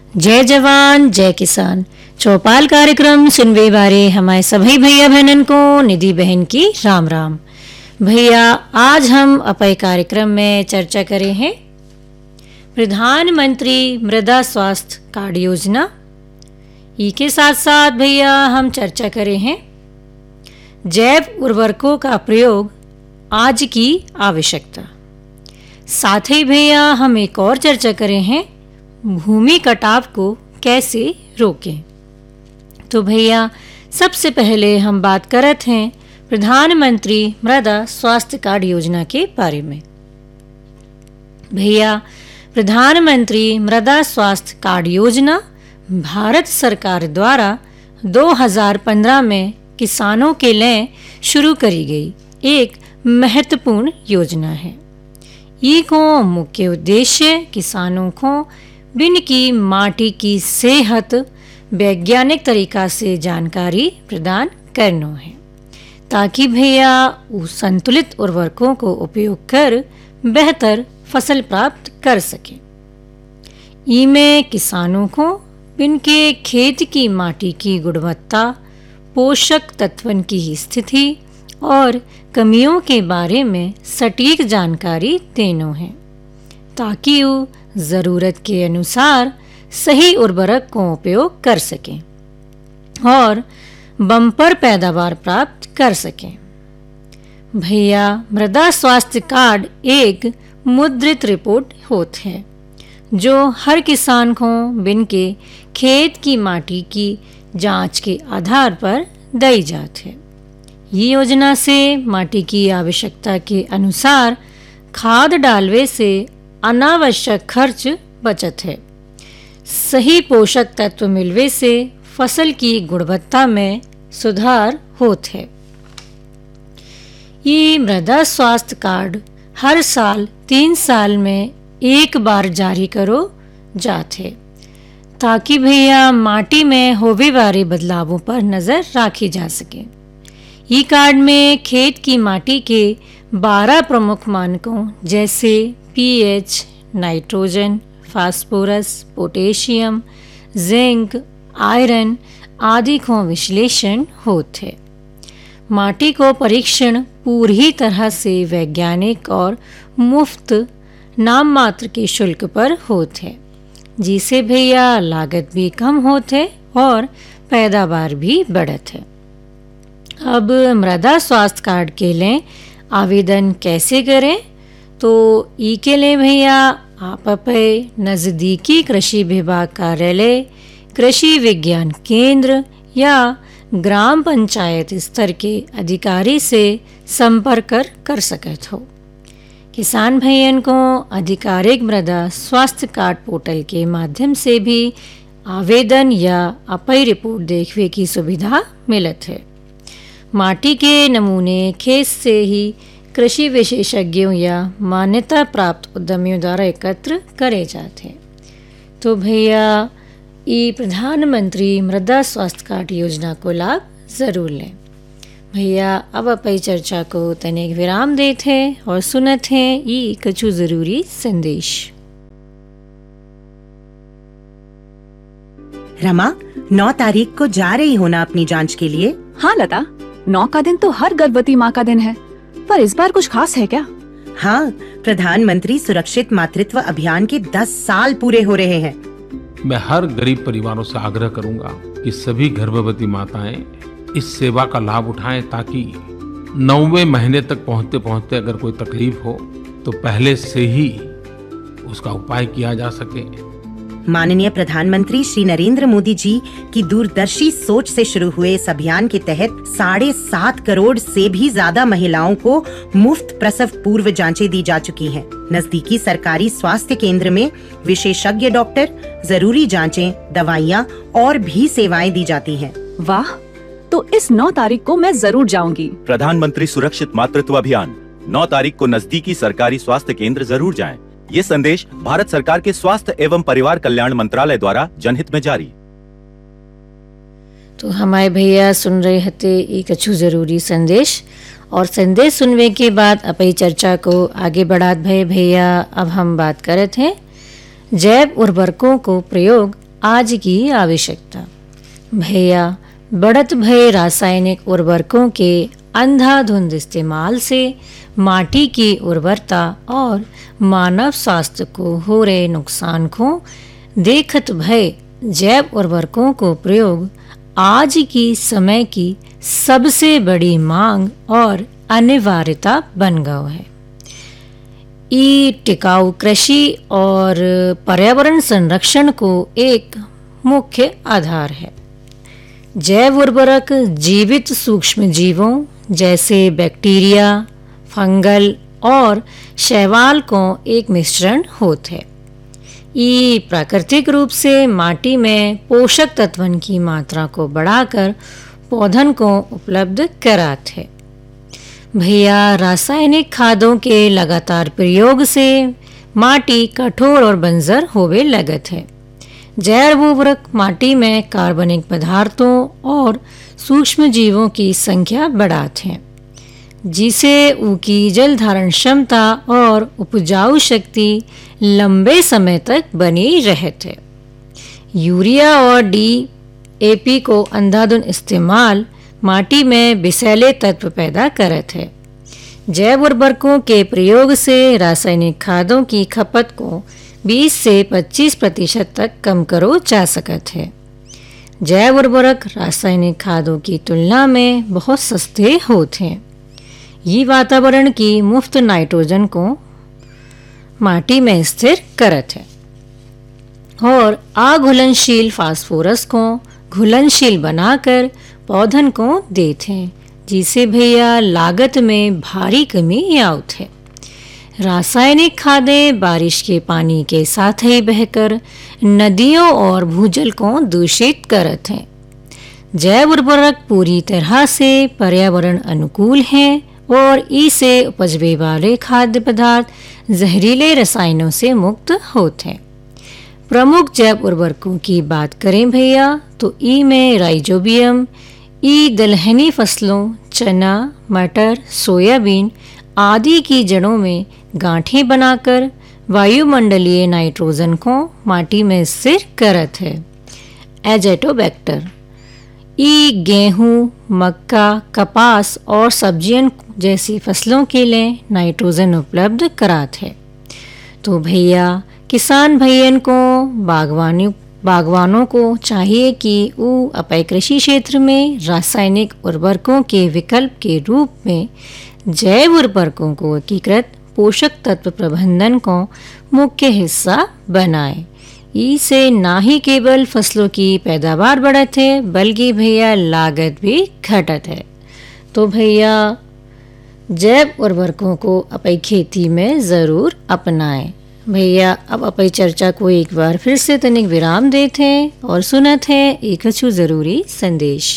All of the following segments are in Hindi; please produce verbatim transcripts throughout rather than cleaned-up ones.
जय जवान जय किसान चौपाल कार्यक्रम सुनवे बारे हमारे सभी भैया बहनन को निधि बहन की राम राम। भैया आज हम अपने कार्यक्रम में चर्चा करें हैं प्रधानमंत्री मृदा स्वास्थ्य कार्ड योजना। ई के साथ साथ भैया हम चर्चा करें हैं जैव उर्वरकों का प्रयोग आज की आवश्यकता। साथ ही भैया हम एक और चर्चा करें हैं भूमि कटाव को कैसे रोकें। तो भैया सबसे पहले हम बात करत हैं प्रधानमंत्री मृदा स्वास्थ्य कार्ड योजना के बारे में। भैया प्रधानमंत्री मृदा स्वास्थ्य कार्ड योजना भारत सरकार द्वारा दो हज़ार पंद्रह में किसानों के लिए शुरू करी गई एक महत्वपूर्ण योजना है। ई को मुख्य उद्देश्य किसानों को बिन की माटी की सेहत वैज्ञानिक तरीका से जानकारी प्रदान करना है ताकि भैया उस संतुलित उर्वरकों को उपयोग कर बेहतर फसल प्राप्त कर सके। इनमें किसानों को बिन के खेत की माटी की गुणवत्ता, पोषक तत्वन की स्थिति और कमियों के बारे में सटीक जानकारी देना है ताकि वो ज़रूरत के अनुसार सही उर्वरक को उपयोग कर सकें और बम्पर पैदावार प्राप्त कर सकें। भैया मृदा स्वास्थ्य कार्ड एक मुद्रित रिपोर्ट होती है जो हर किसान को बिन के खेत की माटी की जांच के आधार पर दी जाती है। ये योजना से माटी की आवश्यकता के अनुसार खाद डालवे से अनावश्यक खर्च बचत है। सही पोषक तत्व मिलवे से फसल की गुणवत्ता में सुधार होता है। ये मृदा स्वास्थ्य कार्ड हर साल तीन साल में एक बार जारी करो जाते ताकि भैया माटी में होवे वाले बदलावों पर नज़र रखी जा सके। ये कार्ड में खेत की माटी के बारह प्रमुख मानकों जैसे pH, nitrogen, phosphorus, potassium, zinc, iron आदि को विश्लेषण होते हैं। माटी को परीक्षण पूरी तरह से वैज्ञानिक और मुफ्त नाम मात्र के शुल्क पर होते हैं जिसे भैया लागत भी कम होते और पैदावार भी बढ़त है। अब मृदा स्वास्थ्य कार्ड के लिए आवेदन कैसे करें? तो ई के लिए भैया आप अपने नज़दीकी कृषि विभाग कार्यालय, कृषि विज्ञान केंद्र या ग्राम पंचायत स्तर के अधिकारी से संपर्क कर, कर सकते हो। किसान भैयन को आधिकारिक मृदा स्वास्थ्य कार्ड पोर्टल के माध्यम से भी आवेदन या अपनी रिपोर्ट देखने की सुविधा मिलत है। माटी के नमूने खेत से ही कृषि विशेषज्ञों या मान्यता प्राप्त उद्यमियों द्वारा एकत्र करे जाते हैं। तो भैया ये प्रधानमंत्री मृदा स्वास्थ्य कार्ड योजना को लाभ ज़रूर लें। भैया अब अपनी चर्चा को तनिक विराम देते हैं और सुनते हैं ये कुछ ज़रूरी संदेश। रमा, नौ तारीख को जा रही हो ना अपनी जांच के लिए? हाँ लता, नौ का दिन तो हर गर्भवती माँ का दिन है, पर इस बार कुछ खास है क्या? हाँ, प्रधानमंत्री सुरक्षित मातृत्व अभियान के दस साल पूरे हो रहे हैं। मैं हर गरीब परिवारों से आग्रह करूंगा कि सभी गर्भवती माताएं इस सेवा का लाभ उठाएं ताकि नौवें महीने तक पहुंचते पहुंचते अगर कोई तकलीफ हो तो पहले से ही उसका उपाय किया जा सके। माननीय प्रधानमंत्री श्री नरेंद्र मोदी जी की दूरदर्शी सोच से शुरू हुए इस अभियान के तहत साढ़े सात करोड़ से भी ज्यादा महिलाओं को मुफ्त प्रसव पूर्व जांचें दी जा चुकी हैं। नजदीकी सरकारी स्वास्थ्य केंद्र में विशेषज्ञ डॉक्टर, जरूरी जांचें, दवाइयाँ और भी सेवाएं दी जाती हैं। वाह, तो इस नौ तारीख को मैं जरूर जाऊंगी। प्रधानमंत्री सुरक्षित मातृत्व अभियान नौ तारीख को नजदीकी सरकारी स्वास्थ्य केंद्र जरूर जाएं। ये संदेश भारत सरकार के स्वास्थ्य एवं परिवार कल्याण मंत्रालय द्वारा जनहित में जारी। तो हमारे भैया सुन रहे थे एक अच्छू जरूरी संदेश और संदेश सुनने के बाद अपनी चर्चा को आगे बढ़ात भय भैया अब हम बात करते हैं जैव उर्वरकों को प्रयोग आज की आवश्यकता। भैया, बढ़त भये रासायनिक उर्वरकों के अंधाधुंध इस्तेमाल से माटी की उर्वरता और मानव स्वास्थ्य को हो रहे नुकसान को देखत भय जैव उर्वरकों को प्रयोग आज की समय की सबसे बड़ी मांग और अनिवार्यता बन गया है। ये टिकाऊ कृषि और पर्यावरण संरक्षण को एक मुख्य आधार है। जैव उर्वरक जीवित सूक्ष्म जीवों जैसे बैक्टीरिया, फंगल और शैवाल को एक मिश्रण होते हैं। ये प्राकृतिक रूप से माटी में पोषक तत्वों की मात्रा को बढ़ाकर पौधन को उपलब्ध कराते हैं। भैया, रासायनिक खादों के लगातार प्रयोग से माटी कठोर और बंजर होवे लगत है। जैव उर्वरक माटी में कार्बनिक पदार्थों और सूक्ष्म जीवों की संख्या बढ़ाते हैं, जिसे उनकी जल धारण क्षमता और उपजाऊ शक्ति लंबे समय तक बनी रहते। यूरिया और डी ए पी को अंधाधुंध इस्तेमाल माटी में विषैले तत्व पैदा करते हैं। जैव उर्वरकों के प्रयोग से रासायनिक खादों की खपत को बीस से पच्चीस प्रतिशत तक कम करो जा सकता है। जैव उर्वरक रासायनिक खादों की तुलना में बहुत सस्ते होते हैं। ये वातावरण की मुफ्त नाइट्रोजन को माटी में स्थिर करते हैं और अघुलनशील फास्फोरस को घुलनशील बनाकर पौधन को देते हैं, जिसे भैया लागत में भारी कमी आउत है। रासायनिक खादें बारिश के पानी के साथ ही बहकर नदियों और भूजल को दूषित करते हैं। जैव उर्वरक पूरी तरह से पर्यावरण अनुकूल हैं और इसे उपजने वाले खाद्य पदार्थ जहरीले रसायनों से मुक्त होते हैं। प्रमुख जैव उर्वरकों की बात करें भैया तो ई में राइजोबियम, ई दलहनी फसलों चना, मटर, सोयाबीन आदि की जड़ों में गांठें बनाकर वायुमंडलीय नाइट्रोजन को माटी में स्थिर करत है। एजेटोबैक्टर ई गेहूं, मक्का, कपास और सब्जियों जैसी फसलों के लिए नाइट्रोजन उपलब्ध करात है। तो भैया, किसान भैयन को बागवानी बागवानों को चाहिए कि वो अपने कृषि क्षेत्र में रासायनिक उर्वरकों के विकल्प के रूप में जैव उर्वरकों को एकीकृत पोषक तत्व प्रबंधन को मुख्य हिस्सा बनाए। इससे ना ही केवल फसलों की पैदावार बढ़त है बल्कि भैया लागत भी घटत है। तो भैया, जैव उर्वरकों को अपनी खेती में ज़रूर अपनाएं। भैया, अब अपनी चर्चा को एक बार फिर से तनिक विराम देते हैं और सुनत है एक अच्छू ज़रूरी संदेश।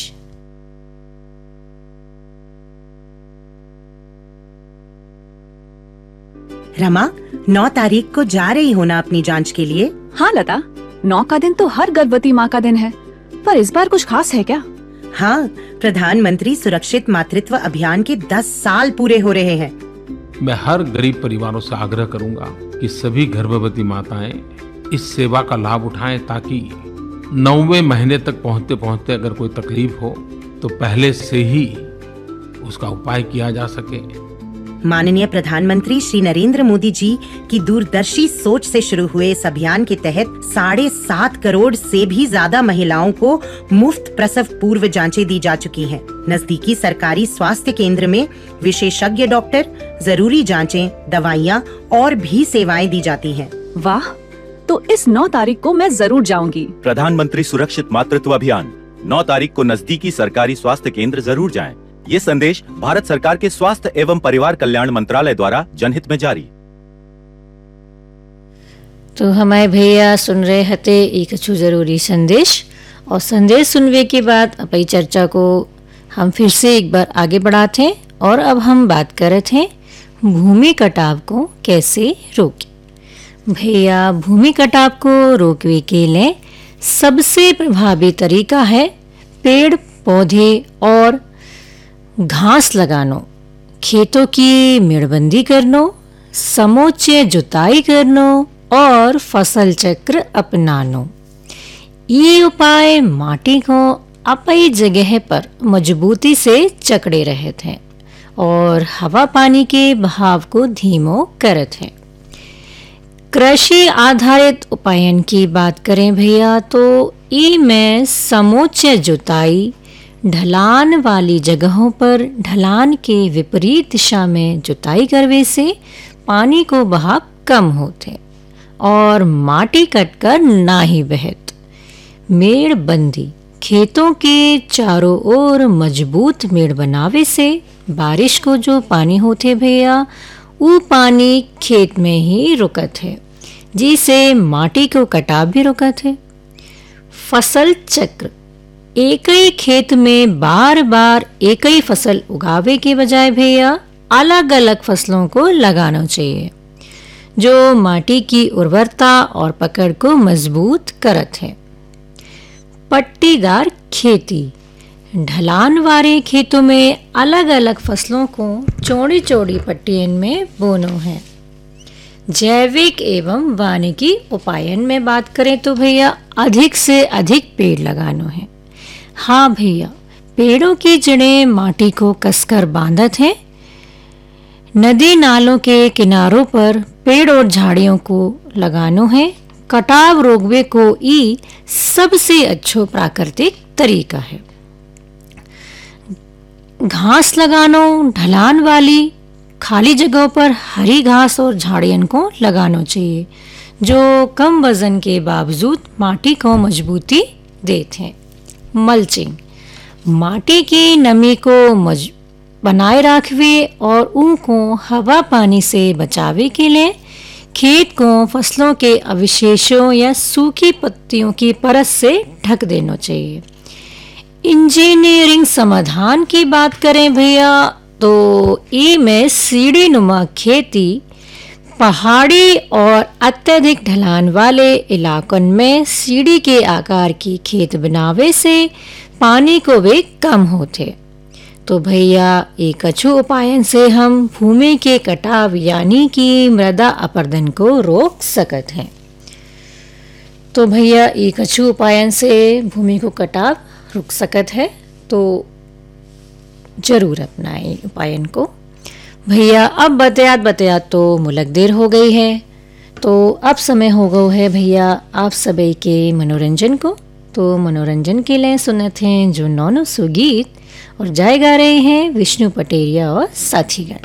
रमा, नौ तारीख को जा रही हो ना अपनी जांच के लिए? हाँ लता, नौ का दिन तो हर गर्भवती माँ का दिन है, पर इस बार कुछ खास है क्या? हाँ, प्रधानमंत्री सुरक्षित मातृत्व अभियान के दस साल पूरे हो रहे हैं। मैं हर गरीब परिवारों से आग्रह करूंगा कि सभी गर्भवती माताएं इस सेवा का लाभ उठाएं, ताकि नौवें महीने तक पहुंचते पहुंचते अगर कोई तकलीफ हो तो पहले से ही उसका उपाय किया जा सके। माननीय प्रधानमंत्री श्री नरेंद्र मोदी जी की दूरदर्शी सोच से शुरू हुए इस अभियान के तहत साढ़े सात करोड़ से भी ज्यादा महिलाओं को मुफ्त प्रसव पूर्व जांचें दी जा चुकी हैं। नजदीकी सरकारी स्वास्थ्य केंद्र में विशेषज्ञ डॉक्टर, जरूरी जांचें, दवाइयाँ और भी सेवाएं दी जाती हैं। वाह, तो इस नौ तारीख को मैं जरूर जाऊंगी। प्रधानमंत्री सुरक्षित मातृत्व अभियान, नौ तारीख को नजदीकी सरकारी स्वास्थ्य केंद्र जरूर जाएं। ये संदेश भारत सरकार के स्वास्थ्य एवं परिवार कल्याण मंत्रालय द्वारा जनहित में जारी। तो हमारे भैया सुन रहे हते एक अच्छू जरूरी संदेश, और संदेश सुनने के बाद अपनी चर्चा को हम फिर से एक बार आगे बढ़ाते हैं। और अब हम बात कर रहे थे भूमि कटाव को कैसे रोकें। भैया, भूमि कटाव को रोकने के लिए सबसे प्रभावी तरीका है पेड़ पौधे और घास लगानो, खेतों की मेड़बंदी करनो, समूचे जुताई करनो और फसल चक्र अपनानो। ये उपाय माटी को अपनी जगह पर मजबूती से जकड़े रहे थे और हवा पानी के बहाव को धीमो करत है। कृषि आधारित उपायन की बात करें भैया तो ई में समोच्च जुताई, ढलान वाली जगहों पर ढलान के विपरीत दिशा में जुताई करने से पानी को बहाव कम होते और माटी कटकर ना ही बहत। मेड़ बंदी, खेतों के चारों ओर मजबूत मेड़ बनावे से बारिश को जो पानी होते भैया वो पानी खेत में ही रुकत है, जिसे माटी को कटाव भी रुकत है। फसल चक्र, एक ही खेत में बार बार एक ही फसल उगावे के बजाय भैया अलग अलग फसलों को लगाना चाहिए, जो माटी की उर्वरता और पकड़ को मजबूत करत है। पट्टीदार खेती, ढलान वाले खेतों में अलग अलग फसलों को चौड़ी चौड़ी पट्टियों में बोनो है। जैविक एवं वानिकी उपायन में बात करें तो भैया अधिक से अधिक पेड़ लगाना है। हाँ भैया, पेड़ों की जड़ें माटी को कसकर बांधत हैं। नदी नालों के किनारों पर पेड़ और झाड़ियों को लगानो है। कटाव रोकवे को ई सबसे अच्छो प्राकृतिक तरीका है। घास लगानो, ढलान वाली खाली जगहों पर हरी घास और झाड़ियों को लगाना चाहिए, जो कम वजन के बावजूद माटी को मजबूती देते हैं। मल्चिंग, माटी की नमी को मज बनाए रखवे और उनको हवा पानी से बचावे के लिए खेत को फसलों के अवशेषों या सूखी पत्तियों की परत से ढक देना चाहिए। इंजीनियरिंग समाधान की बात करें भैया तो ई में सीढ़ी नुमा खेती पहाड़ी और अत्यधिक ढलान वाले इलाकों में सीढ़ी के आकार की खेत बनावे से पानी को वे कम होते। तो भैया एक अच्छे उपाय से हम भूमि के कटाव यानी कि मृदा अपरदन को रोक सकत हैं। तो भैया एक अच्छे उपाय से भूमि को कटाव रुक सकत है, तो जरूर अपनाएं उपायन को। भैया अब बतयात बतयात तो मुलक देर हो गई है, तो अब समय हो गया है भैया आप सभी के मनोरंजन को। तो मनोरंजन के लिए सुनते हैं जो नौनो सो गीत और जाए गा रहे हैं विष्णु पटेरिया और साथीगण।